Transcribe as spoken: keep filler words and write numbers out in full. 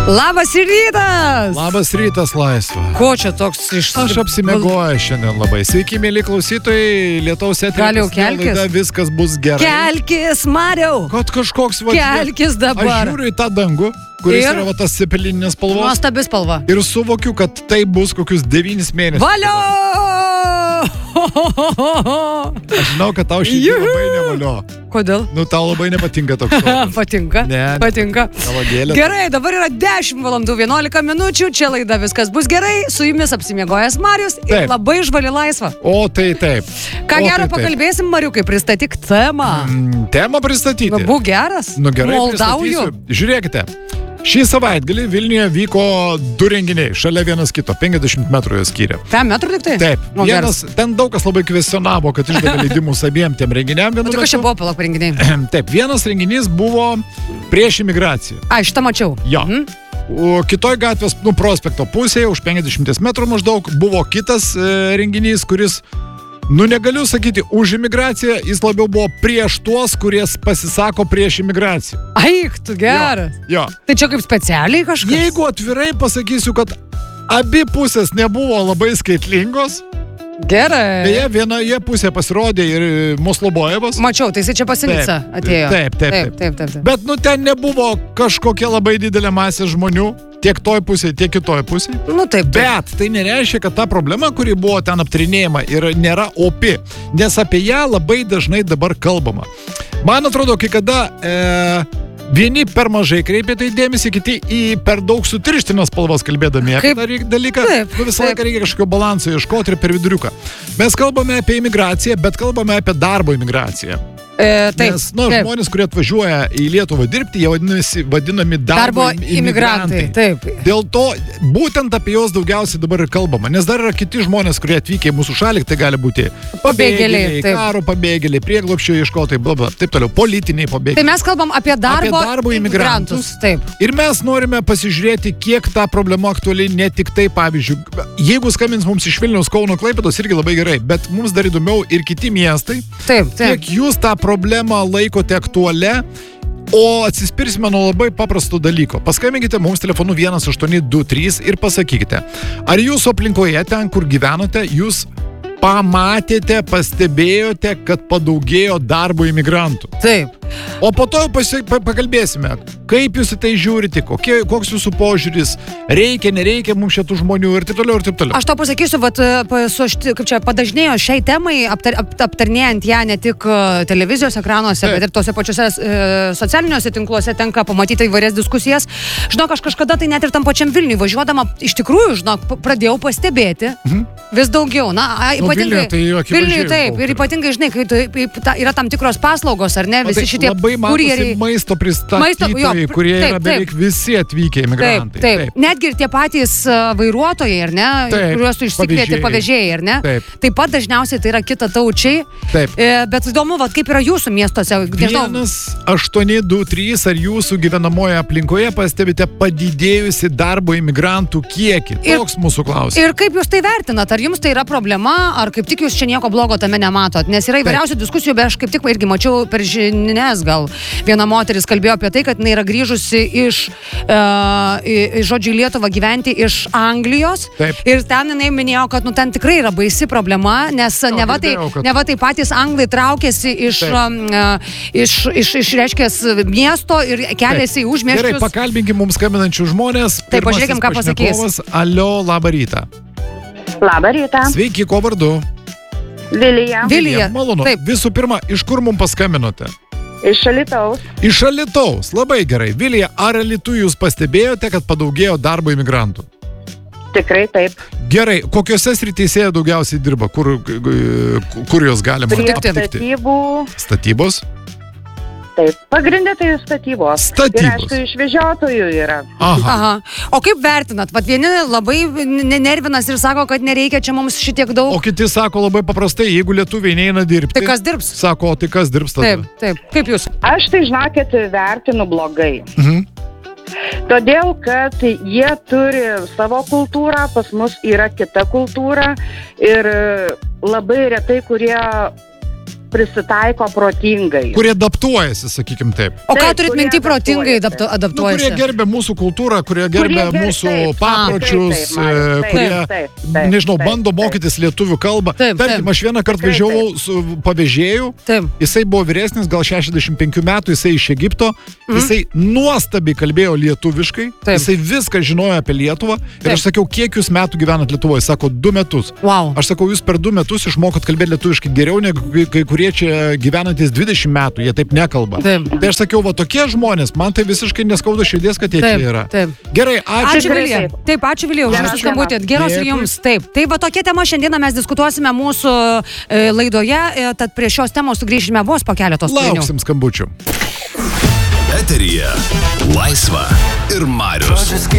Labas rytas! Labas rytas, Laisva. Ko čia toks iš... Aš apsimiegoju šiandien labai. Sveiki, mėly klausytojai, Lietaus eteryje laida Viskas bus gerai. Kelkis, Mariau! Kad kažkoks va... Kelkis dabar. Aš žiūriu į tą dangų, kuris Ir? yra va tas cepelininės spalvos. Nuostabi spalva. Ir suvokiu, kad tai bus kokius devynis mėnesius. Valio! Aš žinau, kad tau šį labai nevalio. Kodėl? Nu, tau labai nepatinka toks šokas. Patinka? Ne, patinka. Tavagėlė. Gerai, dabar yra dešimt valandų vienuolika minučių. Čia laida Viskas bus gerai. Su jumis apsimiegojęs Marius ir Taip. labai žvali Laisva. O, tai taip. Ką O, gero tai taip. pakalbėsim, Mariukai, pristatyk temą. Mm, temą pristatyti. Būk geras. Nu gerai, Maldauju. pristatysiu. Žiūrėkite. Šį savaitgalį Vilniuje vyko du renginiai, šalia vienas kito, penkiasdešimt metrų jie skyrė. Pem metrų tik tai? Taip, O, vienas, ten daug kas labai kvestionavo, kad išdavė leidimus abiem tiem renginiam. O tai kas čia buvo palak renginiai? Taip, vienas renginys buvo prieš imigraciją. A, šitą mačiau. Jo. Mhm. O kitoj gatvės, nu, prospekto pusėje, už penkiasdešimt metrų maždaug, buvo kitas e, renginys, kuris, nu, negaliu sakyti už imigraciją, jis labiau buvo prieš tuos, kurie pasisako prieš imigraciją. Aik, tu geras. Jo. Tai čia kaip specialiai kažkas? Jeigu atvirai pasakysiu, kad abi pusės nebuvo labai skaitlingos, Gerai. beje, vienoje pusėje pasirodė ir Moslobojevas. Mačiau, tai jisai čia pasinica Taip, atėjo. taip, taip, taip, taip, taip, taip. Bet, nu, ten nebuvo kažkokia labai didelė masė žmonių, tiek toj pusėje, tiek kitoj pusėje. Nu taip, taip. Bet tai nereiškia, kad ta problema, kuri buvo ten aptarinėjama, yra, nėra opi, nes apie ją labai dažnai dabar kalbama. Man atrodo, kai kada e, vieni per mažai kreipia tai dėmesį, kiti į per daug sutirštinas spalvas kalbėdami apie Kaip? tą dalyką. Taip, Nu, visą taip. laiką reikia kažkokio balanso ieškoti ir per viduriuką. Mes kalbame apie imigraciją, bet kalbame apie darbo imigraciją. E, taip, Nes, nu, taip. žmonės, kurie atvažiuoja į Lietuvą dirbti, jie vadinasi, vadinami darbo, Darbo imigrantai. Taip. Dėl to būtent apie juos daugiausiai dabar ir kalbama, nes dar yra kiti žmonės, kurie atvykę į mūsų šalį, tai gali būti Pabėgėliai, taip. karo pabėgėliai, prieglobsčio ieškotojai, bla bla, taip toliau, politiniai Tai pabėgėliai. mes kalbam apie darbo, Apie darbo imigrantus. Taip. Ir mes norime pasižiūrėti, kiek ta problema aktuali, ne tik tai, pavyzdžiui, jeigu skambins mums iš Vilniaus, Kauno, Klaipėdos, irgi labai gerai, bet mums dar įdomiau ir kiti miestai, Taip, taip. kiek jūs tą problemą laikote aktualią, o atsispirsime nuo labai paprasto dalyko. Paskambinkite mums telefonu vienas aštuoni du trys ir pasakykite, ar jūsų aplinkoje, ten kur gyvenote, jūs pamatėte, pastebėjote, kad padaugėjo darbo imigrantų. Taip. O po to pasi, pa, pakalbėsime, kaip jūs į tai žiūrite, kokie, koks jūsų požiūris, reikia, nereikia mums šitų žmonių ir taip toliau, ir taip toliau. Aš to pasakysiu, vat, pa- su, ašti- kaip čia padažnėjo šiai temai, aptar, ap, aptarnėjant ją ne tik e, televizijos ekranuose, Taip. bet ir tose pačiose e, socialiniuose tinkluose tenka pamatyti įvairias diskusijas. Žinok, aš kažkada tai net ir tam pačiam Vilniui važiuodama, iš tikrųjų, žinok, p- pradėjau pastebėti Mhm. vis daugiau. Na, a, Nu, ypatingai Vilniuje tai jau akivaizdžiai Vilniui taip, daug ir yra. ypatingai, žinai, kai tu, i- ta- yra tam tikros paslaugos, ar ne, O visi tai šitie labai matosi kurjeriai. maisto Maisto, pristatytojai, jo, pr- kurie taip, yra beveik taip. visi atvykę imigrantai. Taip, taip, netgi ir tie patys uh, vairuotojai, ar ne, Taip, kuriuos tu išsikvieti pavėžėjai. pavėžėjai, ar ne? Taip. Taip pat dažniausiai tai yra kita taučiai. Taip. E, bet įdomu, vat, kaip yra jūsų miestuose. Nežinau, Vienas aštuoni du trys, ar jūsų gyvenamoje aplinkoje pastebite padidėjusi darbo imigrantų kiekį? Ir- Toks mūsų klausimas. ir kaip jūs tai vertinat? Ar jums tai yra problema, ar kaip tik jūs čia nieko blogo tame nematot? Nes yra įvairiausių diskusijų, bet aš kaip tik irgi mačiau per žinias, gal viena moteris kalbėjo apie tai, kad jinai yra grįžusi iš, uh, žodžiu, į Lietuvą gyventi iš Anglijos. Taip. Ir ten jinai minėjo, kad nu, ten tikrai yra baisi problema, nes Jo, neva tai, girdėjau, kad- neva tai patys anglai traukėsi iš, Taip. um, uh, iš, iš, iš reiškės miesto ir keliasi į Gerai, užmiesčius. pakalbinkim mums skambinančių žmonės. Taip, Pirmasis pažiūrėkim, ką pasakys. pašnekovas. Alio, labą rytą. Labą rytą. Sveiki, ko vardu? Vilija. Vilija, Malonu. taip. Visų pirma, iš kur mums paskambinote? Iš Alytaus. Iš Alytaus. Labai gerai. Vilija, ar Alytuje jūs pastebėjote, kad padaugėjo darbo imigrantų? Tikrai taip. Gerai, kokiuose srityse daugiausiai dirba? Kur, kur jos galima Prie Sutikti. aptikti? statybų. Statybos? Taip. Pagrindė tai statybos. Statybos. Ir aišku, išvežiotojų yra. Aha. Aha. O kaip vertinat? Vat vieni labai ne- nervinas ir sako, kad nereikia čia mums šitiek daug. O kiti sako labai paprastai, jeigu lietuviai neina dirbti. Tai kas dirbs? Sako, o tai kas dirbs tada? Taip, taip. Kaip jūs? Aš tai, žinokit, vertinu blogai. Mhm. Todėl, kad jie turi savo kultūrą, pas mus yra kita kultūra ir labai retai, kurie prisitaiko protingai. Kurie adaptuojasi, sakykim taip. O ką Taip, turit kurie minti protingai adaptuojasi. Nu, adaptuojasi? kurie gerbė mūsų kultūrą, kurie gerbė Kurie ger- mūsų taip, papročius, taip, taip, Marius, e, taip, kurie, taip, taip, nežinau, taip, bando taip. mokytis lietuvių kalbą. Taip, Tarkim, taip. aš vieną kartą Tikrai važiavau su pavėžėju, Taip. jisai buvo vyresnis, gal šešiasdešimt penkių metų, jisai iš Egipto, jisai nuostabiai kalbėjo lietuviškai, Taip. jisai viską žinojo apie Lietuvą ir Taip. aš sakiau, kiek jūs metų gyvenat Lietuvoje, sako, du metus. Wow. Aš sakau, jūs per du metus išmokot kalbėti lietuviškai geriau negu kai- kai kurie čia gyvenantis dvidešimt metų, jie taip nekalba. Taip. Tai aš sakiau, va tokie žmonės, man tai visiškai neskauda širdies, kad jie Taip, čia yra. taip. Gerai, ačiū. Ačiū Tikrai Vilija. taip. Taip, ačiū Vilija už Geros jūsų skambutį. dienos. Geros ir Dėkui. jums. Taip. Tai va tokia tema šiandieną mes diskutuosime mūsų e, laidoje, e, tad prie šios temos sugrįžime vos po keletos kūrinių. Lauksim skambučių. Eteryje Laisva ir Marius.